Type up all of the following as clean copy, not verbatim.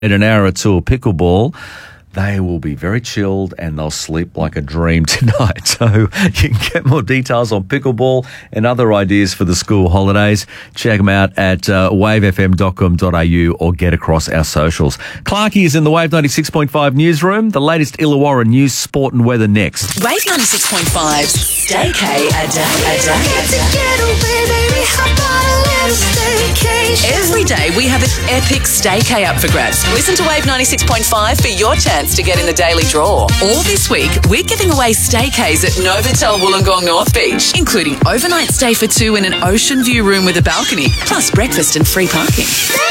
an hour or two of pickleball, they will be very chilled and they'll sleep like a dream tonight. So you can get more details on pickleball and other ideas for the school holidays. Check them out at wavefm.com.au or get across our socials. Clarkie is in the Wave 96.5 newsroom. The latest Illawarra news, sport and weather next. Wave 96.5, Stay K a day. Every day we have an epic Stay K up for grabs. Listen to Wave 96.5 for your chance to get in the daily draw. All this week, we're giving away Stay Ks at Novotel Wollongong North Beach, including overnight stay for two in an ocean view room with a balcony, plus breakfast and free parking.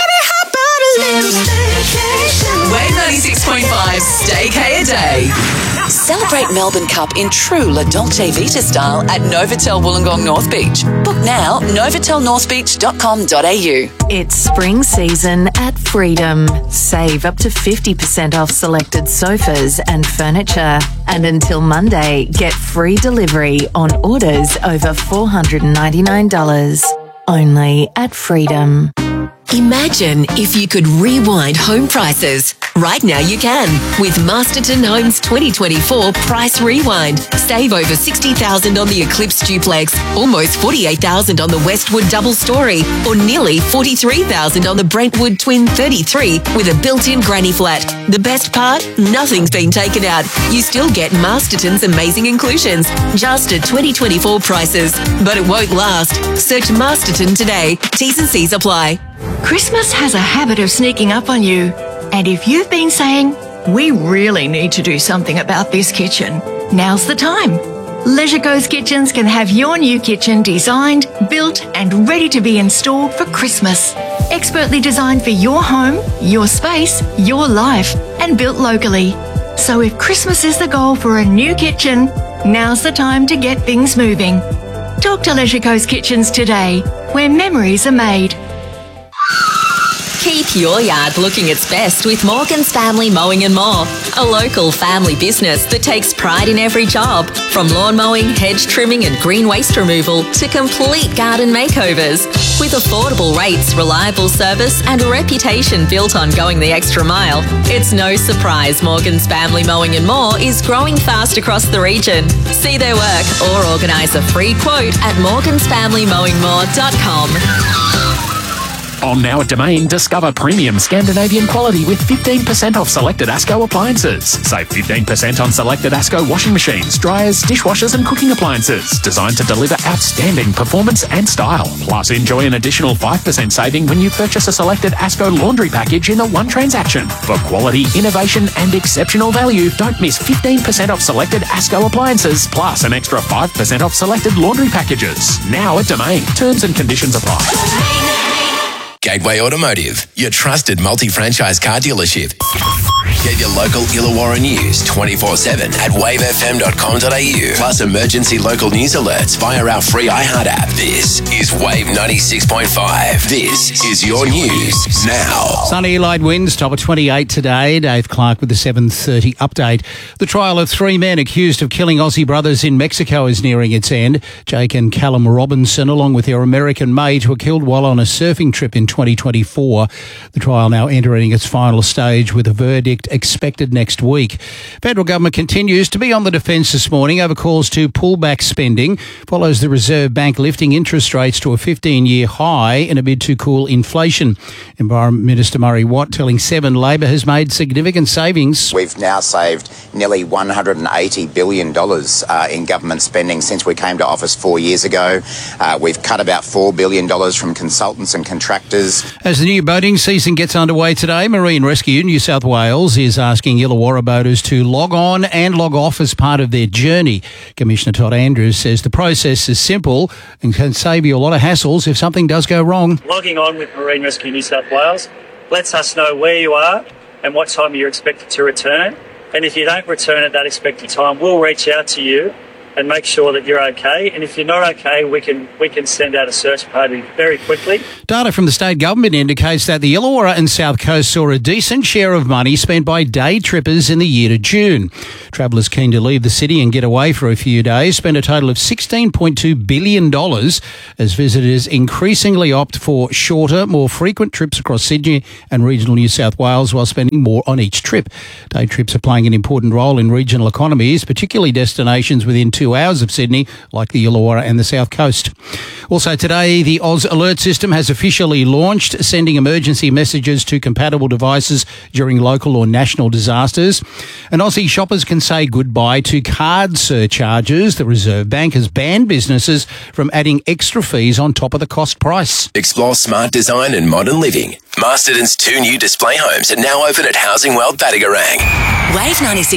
Wave 96.5, Stay K a day. Celebrate Melbourne Cup in true La Dolce Vita style at Novotel Wollongong North Beach. Book now, novotelnorthbeach.com.au. It's spring season at Freedom. Save up to 50% off selected sofas and furniture. And until Monday, get free delivery on orders over $499. Only at Freedom. Imagine if you could rewind home prices. Right now you can with Masterton Homes 2024 Price Rewind. Save over $60,000 on the Eclipse Duplex, almost $48,000 on the Westwood Double Story, or nearly $43,000 on the Brentwood Twin 33 with a built-in granny flat. The best part? Nothing's been taken out. You still get Masterton's amazing inclusions, just at 2024 prices. But it won't last. Search Masterton today. T's and C's apply. Christmas has a habit of sneaking up on you. And if you've been saying, we really need to do something about this kitchen, now's the time. Leisure Coast Kitchens can have your new kitchen designed, built and ready to be installed for Christmas. Expertly designed for your home, your space, your life, and built locally. So if Christmas is the goal for a new kitchen, now's the time to get things moving. Talk to Leisure Coast Kitchens today, where memories are made. Keep your yard looking its best with Morgan's Family Mowing and More, a local family business that takes pride in every job, from lawn mowing, hedge trimming and green waste removal to complete garden makeovers. With affordable rates, reliable service and a reputation built on going the extra mile, it's no surprise Morgan's Family Mowing and More is growing fast across the region. See their work or organise a free quote at morgansfamilymowingmore.com. On now at Domain, discover premium Scandinavian quality with 15% off selected ASCO appliances. Save 15% on selected ASCO washing machines, dryers, dishwashers and cooking appliances, designed to deliver outstanding performance and style. Plus, enjoy an additional 5% saving when you purchase a selected ASCO laundry package in a one transaction. For quality, innovation and exceptional value, don't miss 15% off selected ASCO appliances, plus an extra 5% off selected laundry packages. Now at Domain. Terms and conditions apply. Gateway Automotive, your trusted multi-franchise car dealership. Get your local Illawarra news 24/7 at wavefm.com.au. Plus emergency local news alerts via our free iHeart app. This is Wave 96.5. This is your news now. Sunny light winds, top of 28 today. Dave Clark with the 7:30 update. The trial of three men accused of killing Aussie brothers in Mexico is nearing its end. Jake and Callum Robinson, along with their American mate, were killed while on a surfing trip in 2024. The trial now entering its final stage with a verdict expected next week. Federal government continues to be on the defence this morning over calls to pull back spending. Follows the Reserve Bank lifting interest rates to a 15-year high in a bid to cool inflation. Environment Minister Murray Watt telling Seven Labor has made significant savings. We've now saved nearly $180 billion in government spending since we came to office 4 years ago. We've cut about $4 billion from consultants and contractors. As the new boating season gets underway today, Marine Rescue New South Wales is asking Illawarra boaters to log on and log off as part of their journey. Commissioner Todd Andrews says the process is simple and can save you a lot of hassles if something does go wrong. Logging on with Marine Rescue New South Wales lets us know where you are and what time you're expected to return. And if you don't return at that expected time, we'll reach out to you and make sure that you're okay. And if you're not okay, we can send out a search party very quickly. Data from the state government indicates that the Illawarra and South Coast saw a decent share of money spent by day trippers in the year to June. Travellers keen to leave the city and get away for a few days spent a total of $16.2 billion as visitors increasingly opt for shorter, more frequent trips across Sydney and regional New South Wales while spending more on each trip. Day trips are playing an important role in regional economies, particularly destinations within 2 hours of Sydney, like the Illawarra and the South Coast. Also today, the Oz Alert system has officially launched, sending emergency messages to compatible devices during local or national disasters. And Aussie shoppers can say goodbye to card surcharges. The Reserve Bank has banned businesses from adding extra fees on top of the cost price. Explore smart design and modern living. Masterton's 2 new display homes are now open at Housing World Battigarang. Wave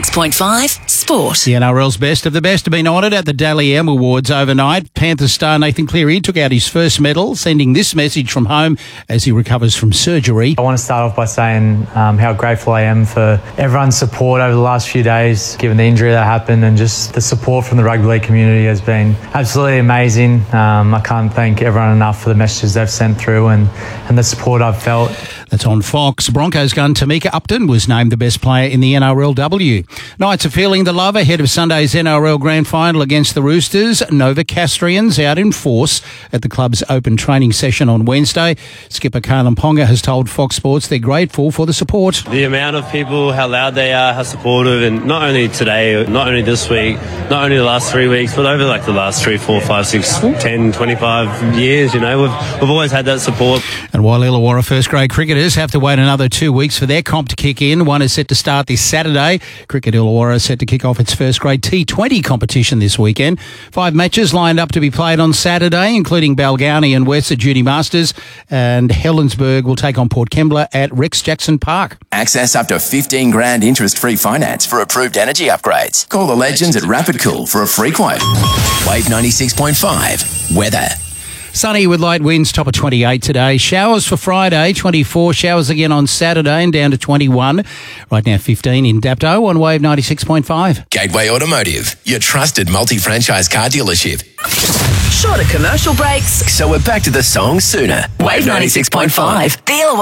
96.5 Sport. The NRL's best of the best have been honoured at the Dally M Awards overnight. Panthers star Nathan Cleary took out his first medal, sending this message from home as he recovers from surgery. I want to start off by saying how grateful I am for everyone's support over the last few days, given the injury that happened, and just the support from the rugby league community has been absolutely amazing. I can't thank everyone enough for the messages they've sent through and the support I've felt. That's on Fox. Broncos gun Tamika Upton was named the best player in the NRLW. Knights are feeling the love ahead of Sunday's NRL Grand Final against the Roosters. Novocastrians out in force at the club's open training session on Wednesday. Skipper Kalen Ponga has told Fox Sports they're grateful for the support. The amount of people, how loud they are, how supportive, and not only today, not only this week, not only the last 3 weeks, but over like the last 3, 4, 5, 6, 10, 25 years, you know, we've always had that support. And while Illawarra first grade cricketers have to wait another 2 weeks for their comp to kick in, one is set to start this Saturday. Cricket Illawarra is set to kick off its first grade T20 competition this weekend. 5 matches lined up to be played on Saturday, including Balgownie and West at Judy Masters, and Helensburgh will take on Port Kembla at Rex Jackson Park. Access up to $15,000 interest-free finance for approved energy upgrades. Call the legends at Rapid Cool for a free quote. Wave 96.5 Weather. Sunny with light winds, top of 28 today. Showers for Friday, 24. Showers again on Saturday and down to 21. Right now 15 in Dapto on Wave 96.5. Gateway Automotive, your trusted multi-franchise car dealership. Shorter commercial breaks. So we're back to the song sooner. Wave 96.5. The Illawarra